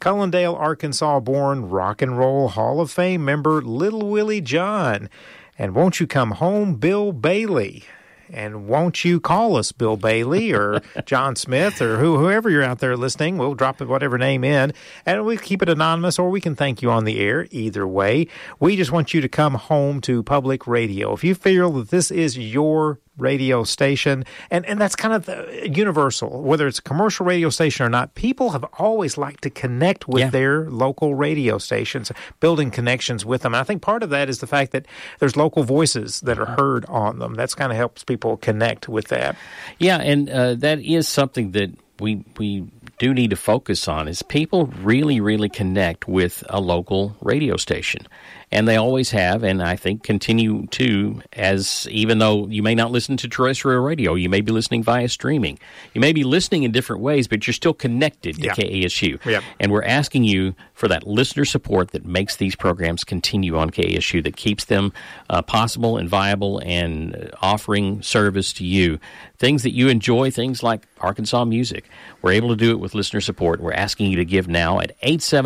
Cullendale, Arkansas-born Rock and Roll Hall of Fame member Little Willie John. And Won't You Come Home, Bill Bailey. And won't you call us, Bill Bailey or John Smith or whoever you're out there listening. We'll drop whatever name in, and we keep it anonymous, or we can thank you on the air. Either way, we just want you to come home to public radio. If you feel that this is your radio station, and that's kind of universal, whether it's a commercial radio station or not, people have always liked to connect with their local radio stations, building connections with them. And I think part of that is the fact that there's local voices that are heard on them. That's kind of helps people connect with that. Yeah, and that is something that we do need to focus on, is people really, really connect with a local radio station. And they always have, and I think continue to, as even though you may not listen to terrestrial radio, you may be listening via streaming. You may be listening in different ways, but you're still connected to KASU. Yeah. And we're asking you for that listener support that makes these programs continue on KASU, that keeps them possible and viable and offering service to you. Things that you enjoy, things like Arkansas music. We're able to do it with listener support. We're asking you to give now at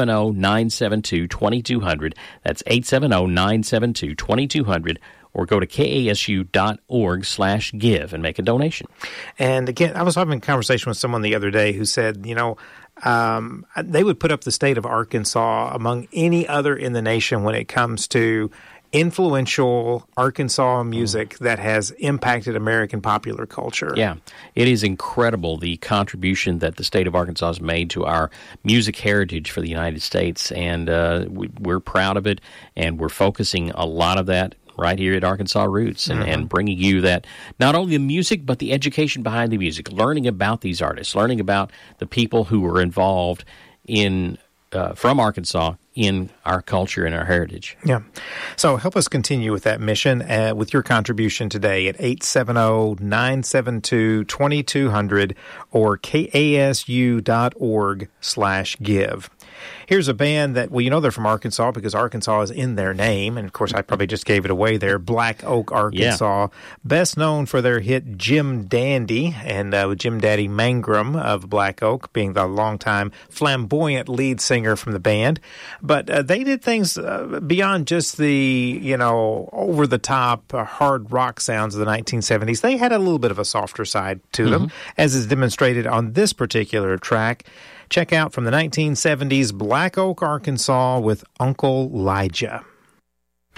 870-972-2200. That's 870-972-2200, or go to kasu.org/give and make a donation. And again, I was having a conversation with someone the other day who said, they would put up the state of Arkansas among any other in the nation when it comes to influential Arkansas music that has impacted American popular culture. Yeah, it is incredible the contribution that the state of Arkansas has made to our music heritage for the United States, and we're proud of it, and we're focusing a lot of that right here at Arkansas Roots, and bringing you that, not only the music, but the education behind the music, learning about these artists, learning about the people who were involved in from Arkansas in our culture and our heritage. Yeah. So help us continue with that mission with your contribution today at 870-972-2200 or kasu.org/give. Here's a band that, they're from Arkansas because Arkansas is in their name. And, of course, I probably just gave it away there. Black Oak, Arkansas. Yeah. Best known for their hit Jim Dandy, and with Jim Daddy Mangrum of Black Oak being the longtime flamboyant lead singer from the band. But they did things beyond just the, over-the-top hard rock sounds of the 1970s. They had a little bit of a softer side to them, as is demonstrated on this particular track. Check out from the 1970s, Black Oak, Arkansas with Uncle Elijah.